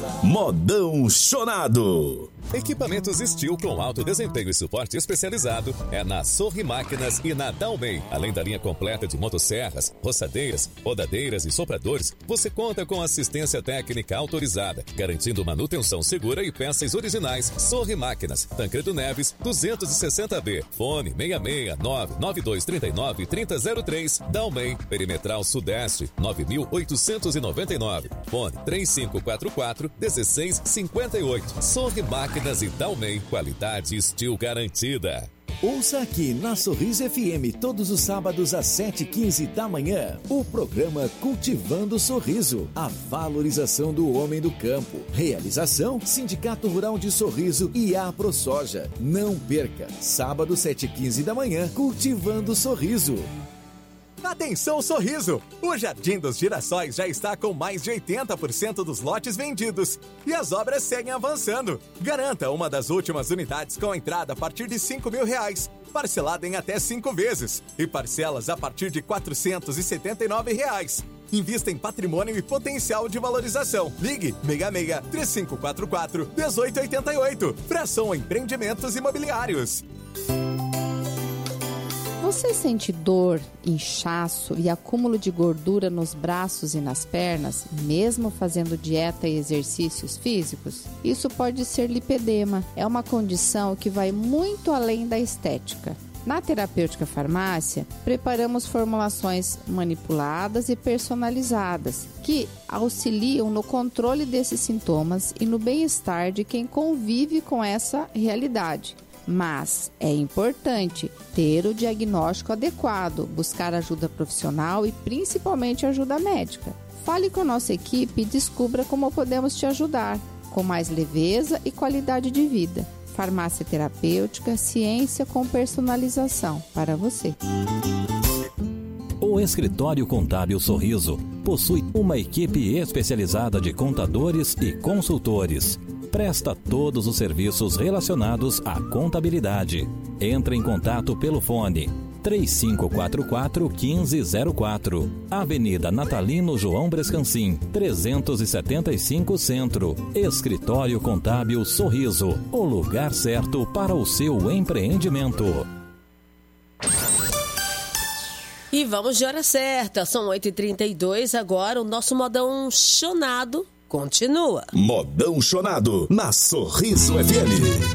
Modão Chonado. Equipamentos Steel com alto desempenho e suporte especializado é na Sorri Máquinas e na Dalmei. Além da linha completa de motosserras, roçadeiras, rodadeiras e sopradores, você conta com assistência técnica autorizada, garantindo manutenção segura e peças originais. Sorri Máquinas, Tancredo Neves, 260B. Fone 669-9239-3003. Dalmei, Perimetral Sudeste, 9899. Fone 3544-1658. Sorri Máquinas e Dalmei, qualidade Steel garantida. Ouça aqui na Sorriso FM todos os sábados às 7h15 da manhã o programa Cultivando Sorriso, a valorização do homem do campo. Realização Sindicato Rural de Sorriso e a ProSoja. Não perca, sábado 7h15 da manhã, Cultivando Sorriso. Atenção Sorriso! O Jardim dos Girassóis já está com mais de 80% dos lotes vendidos e as obras seguem avançando. Garanta uma das últimas unidades com entrada a partir de R$5.000, parcelada em até 5 vezes e parcelas a partir de R$479. Invista em patrimônio e potencial de valorização. Ligue 66-3544-1888. Fração Empreendimentos Imobiliários. Você sente dor, inchaço e acúmulo de gordura nos braços e nas pernas, mesmo fazendo dieta e exercícios físicos? Isso pode ser lipedema. É uma condição que vai muito além da estética. Na Terapêutica Farmácia, preparamos formulações manipuladas e personalizadas que auxiliam no controle desses sintomas e no bem-estar de quem convive com essa realidade. Mas é importante ter o diagnóstico adequado, buscar ajuda profissional e principalmente ajuda médica. Fale com a nossa equipe e descubra como podemos te ajudar, com mais leveza e qualidade de vida. Farmácia Terapêutica, ciência com personalização para você. O Escritório Contábil Sorriso possui uma equipe especializada de contadores e consultores. Presta todos os serviços relacionados à contabilidade. Entre em contato pelo fone 3544-1504. Avenida Natalino João Brescancin, 375 Centro. Escritório Contábil Sorriso, o lugar certo para o seu empreendimento. E vamos de hora certa, são 8h32 agora, o nosso Modão Chonado continua. Modão Chonado, na Sorriso FM.